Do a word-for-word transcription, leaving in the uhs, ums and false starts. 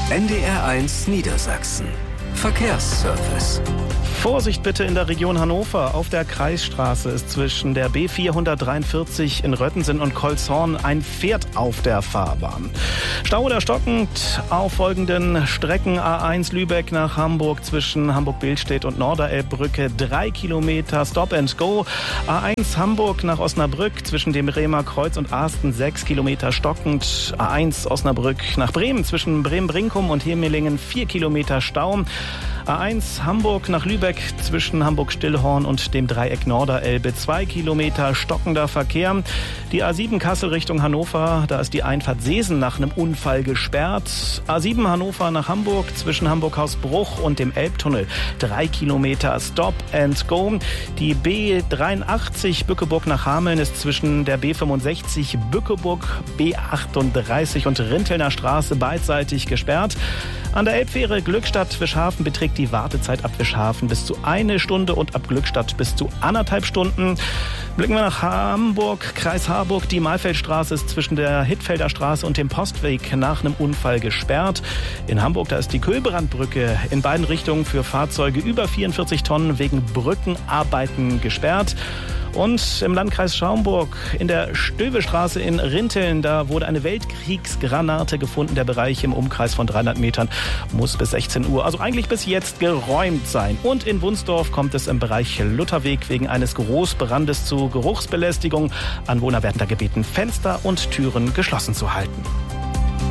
N D R eins Niedersachsen. Verkehrsservice. Vorsicht bitte in der Region Hannover. Auf der Kreisstraße ist zwischen der B vierhundertdreiundvierzig in Röttensen und Kolzhorn ein Pferd auf der Fahrbahn. Stau oder stockend auf folgenden Strecken: A eins Lübeck nach Hamburg zwischen Hamburg-Billstedt und Norderelbbrücke drei Kilometer Stop and Go. A eins Hamburg nach Osnabrück zwischen dem Bremer Kreuz und Asten sechs Kilometer stockend. A eins Osnabrück nach Bremen zwischen Bremen-Brinkum und Hemelingen vier Kilometer Stau. A eins Hamburg nach Lübeck zwischen Hamburg-Stillhorn und dem Dreieck Norderelbe zwei Kilometer stockender Verkehr. Die A sieben Kassel Richtung Hannover, da ist die Einfahrt Seesen nach einem Unfall gesperrt. A sieben Hannover nach Hamburg zwischen Hamburg-Hausbruch und dem Elbtunnel drei Kilometer Stop and Go. Die B dreiundachtzig Bückeburg nach Hameln ist zwischen der B fünfundsechzig Bückeburg, B achtunddreißig und Rintelner Straße beidseitig gesperrt. An der Elbfähre Glückstadt-Wischhafen beträgt die Wartezeit ab Wischhafen bis zu eine Stunde und ab Glückstadt bis zu anderthalb Stunden. Blicken wir nach Hamburg, Kreis Harburg. Die Mahlfeldstraße ist zwischen der Hittfelder Straße und dem Postweg nach einem Unfall gesperrt. In Hamburg, da ist die Köhlbrandbrücke in beiden Richtungen für Fahrzeuge über vierundvierzig Tonnen wegen Brückenarbeiten gesperrt. Und im Landkreis Schaumburg in der Stövestraße in Rinteln, da wurde eine Weltkriegsgranate gefunden. Der Bereich im Umkreis von dreihundert Metern muss bis sechzehn Uhr, also eigentlich bis jetzt, geräumt sein. Und in Wunsdorf kommt es im Bereich Lutherweg wegen eines Großbrandes zu Geruchsbelästigung. Anwohner werden da gebeten, Fenster und Türen geschlossen zu halten.